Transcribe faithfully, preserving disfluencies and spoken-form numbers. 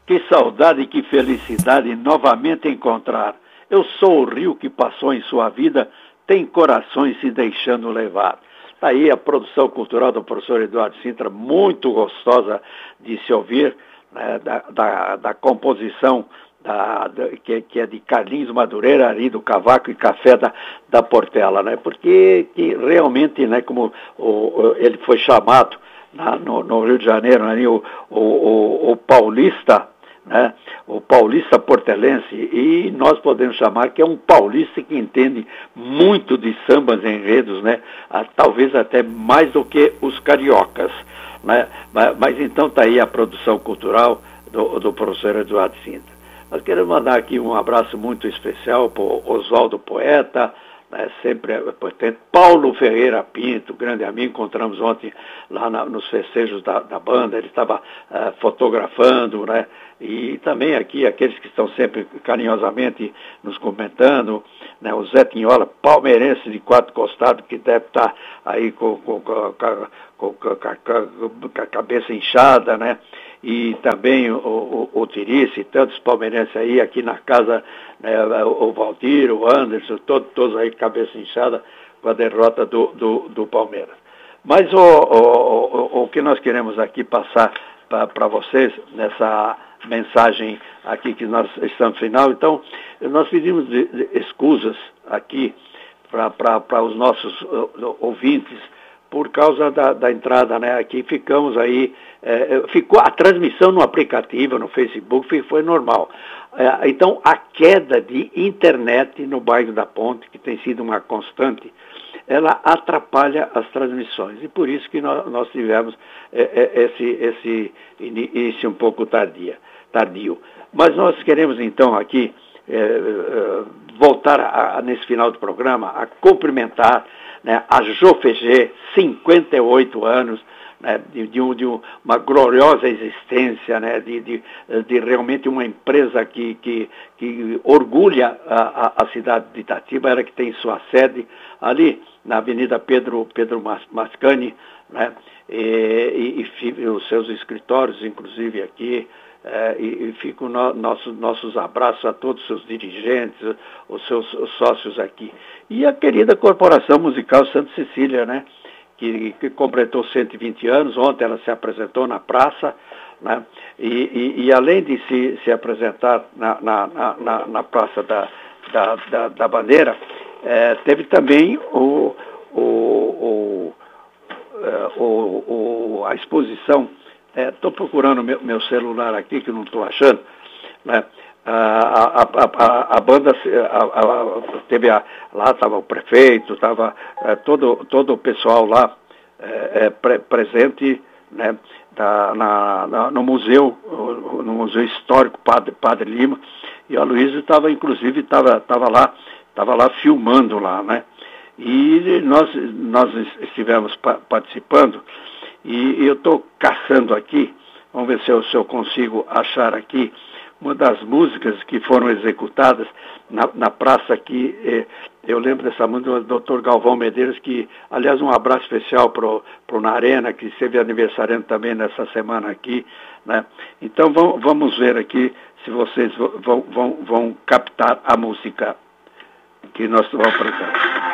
Que saudade e que felicidade novamente encontrar. Eu sou o rio que passou em sua vida, tem corações se deixando levar. Está aí a produção cultural do professor Eduardo Sintra, muito gostosa de se ouvir, né, da, da, da composição da, da, que, que é de Carlinhos Madureira, ali do Cavaco e Café da, da Portela, né, porque que realmente, né, como o, o, ele foi chamado na, no, no Rio de Janeiro, ali, o, o, o, o paulista, né, o paulista portelense, e nós podemos chamar que é um paulista que entende muito de sambas e enredos, né, ah, talvez até mais do que os cariocas, né, mas, mas então está aí a produção cultural do, do professor Eduardo Sintra. Nós queremos mandar aqui um abraço muito especial para o Oswaldo Poeta, né, sempre é importante. Paulo Ferreira Pinto, grande amigo, encontramos ontem lá na, nos festejos da, da banda, ele estava uh, fotografando, né, e também aqui aqueles que estão sempre carinhosamente nos comentando, né, o Zé Tinhola, palmeirense de quatro costados, que deve estar aí com, com, com, com, com, com, com a cabeça inchada, né, e também o, o, o Tirice, tantos palmeirenses aí, aqui na casa, né, o Valdir, o Anderson, todos, todos aí cabeça inchada com a derrota do, do, do Palmeiras. Mas o, o, o, o que nós queremos aqui passar para vocês, nessa mensagem aqui que nós estamos no final, então, nós pedimos de, de excusas aqui para os nossos uh, ouvintes, por causa da, da entrada, né, aqui ficamos aí, é, ficou a transmissão no aplicativo, no Facebook, foi, foi normal. É, então, a queda de internet no bairro da Ponte, que tem sido uma constante, ela atrapalha as transmissões, e por isso que nós, nós tivemos é, é, esse, esse início um pouco tardia, tardio. Mas nós queremos, então, aqui, é, é, voltar, a, a, nesse final do programa, a cumprimentar, né, a Jofegê, cinquenta e oito anos, né, de, de, de uma gloriosa existência, né, de, de, de realmente uma empresa que, que, que orgulha a, a, a cidade de Itatiba, ela que tem sua sede ali na Avenida Pedro, Pedro Mascani, né, e, e, e os seus escritórios, inclusive aqui. É, e, e ficam no, nosso, nossos abraços a todos os seus dirigentes, os seus os sócios aqui. E a querida Corporação Musical Santa Cecília, né, que, que completou cento e vinte anos, ontem ela se apresentou na praça, né, e, e, e além de se, se apresentar na, na, na, na Praça da, da, da, da Bandeira, é, teve também o, o, o, o, o, a exposição. Estou é, procurando meu, meu celular aqui, que não estou achando, né? A, a, a, a banda, a, a, teve a, lá estava o prefeito, estava é, todo, todo o pessoal lá é, é, pre, presente, né, da, na, na, no museu, no Museu Histórico Padre, Padre Lima, e a Luísa estava, inclusive, estava tava lá, estava lá filmando lá, né? E nós, nós estivemos pa, participando. E eu estou caçando aqui, vamos ver se eu, se eu consigo achar aqui, uma das músicas que foram executadas na, na praça aqui. Eh, eu lembro dessa música do doutor Galvão Medeiros, que, aliás, um abraço especial para o Narena, que esteve aniversariando também nessa semana aqui, né? Então vamos, vamos ver aqui se vocês vão, vão, vão captar a música que nós vamos apresentar.